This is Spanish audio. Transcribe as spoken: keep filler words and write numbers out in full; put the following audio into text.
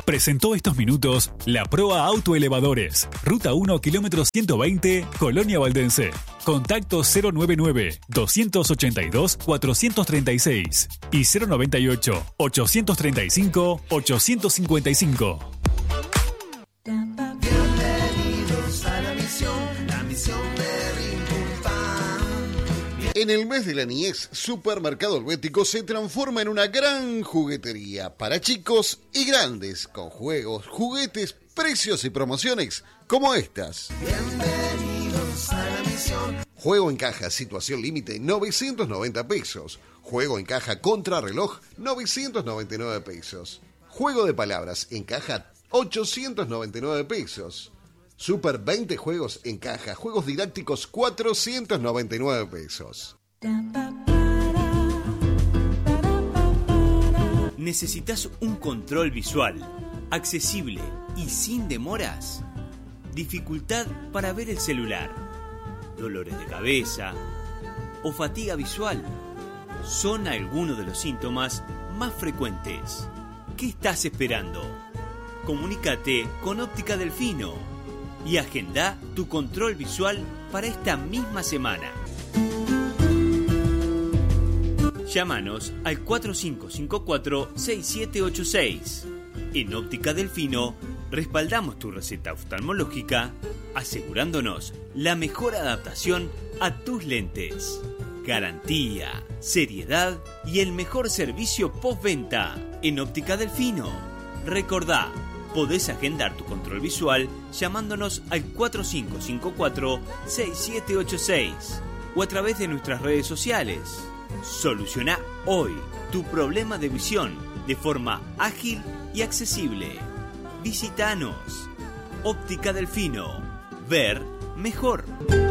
Presentó estos minutos la Proa Autoelevadores. Ruta uno, kilómetro ciento veinte, Colonia Valdense. Contacto cero noventa y nueve, doscientos ochenta y dos, cuatrocientos treinta y seis y cero noventa y ocho, ochocientos treinta y cinco, ochocientos cincuenta y cinco. Bienvenidos a la misión, la misión de Rimpumpan. En el mes de la niñez, Supermercado Helvético se transforma en una gran juguetería para chicos y grandes, con juegos, juguetes, precios y promociones como estas. Bienvenidos a la misión. Juego en caja, situación límite, novecientos noventa pesos. Juego en caja contrarreloj, novecientos noventa y nueve pesos. Juego de palabras en caja, ochocientos noventa y nueve pesos. Super veinte juegos en caja, juegos didácticos, cuatrocientos noventa y nueve pesos. ¿Necesitas un control visual accesible y sin demoras? ¿Dificultad para ver el celular? ¿Dolores de cabeza? ¿O fatiga visual? Son algunos de los síntomas más frecuentes. ¿Qué estás esperando? Comunícate con Óptica Delfino y agenda tu control visual para esta misma semana. Llámanos al cuatro cinco cinco cuatro, seis siete ocho seis. En Óptica Delfino respaldamos tu receta oftalmológica asegurándonos la mejor adaptación a tus lentes. Garantía, seriedad y el mejor servicio postventa en Óptica Delfino. Recordá, podés agendar tu control visual llamándonos al cuatro cinco cinco cuatro, seis siete ocho seis o a través de nuestras redes sociales. Soluciona hoy tu problema de visión de forma ágil y accesible. Visítanos. Óptica Delfino. Ver mejor.